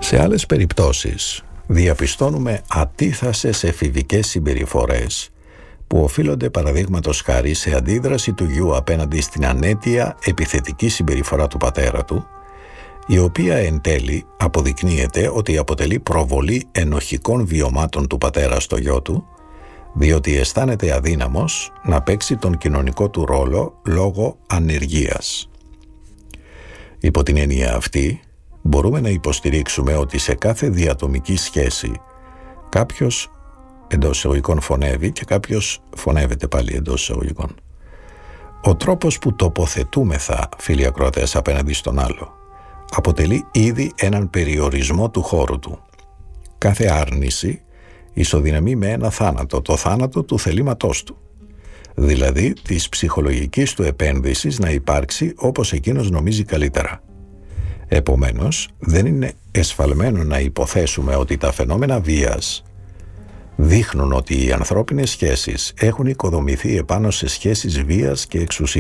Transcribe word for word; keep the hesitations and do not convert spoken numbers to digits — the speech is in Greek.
Σε άλλες περιπτώσεις διαπιστώνουμε ατίθασες εφηβικές συμπεριφορές που οφείλονται παραδείγματος χάρη σε αντίδραση του γιου απέναντι στην ανέτεια επιθετική συμπεριφορά του πατέρα του, η οποία εν τέλει αποδεικνύεται ότι αποτελεί προβολή ενοχικών βιωμάτων του πατέρα στο γιο του, διότι αισθάνεται αδύναμος να παίξει τον κοινωνικό του ρόλο λόγω ανεργίας. Υπό την έννοια αυτή, μπορούμε να υποστηρίξουμε ότι σε κάθε διατομική σχέση κάποιος εντός εισαγωγικών φωνεύει και κάποιος φωνεύεται πάλι εντός εισαγωγικών. Ο τρόπος που τοποθετούμεθα, φίλοι ακροατές, απέναντι στον άλλο αποτελεί ήδη έναν περιορισμό του χώρου του. Κάθε άρνηση ισοδυναμεί με ένα θάνατο, το θάνατο του θελήματός του, δηλαδή της ψυχολογικής του επένδυσης να υπάρξει όπως εκείνος νομίζει καλύτερα. Επομένως, δεν είναι εσφαλμένο να υποθέσουμε ότι τα φαινόμενα βίας δείχνουν ότι οι ανθρώπινες σχέσεις έχουν οικοδομηθεί επάνω σε σχέσεις βίας και εξουσίας.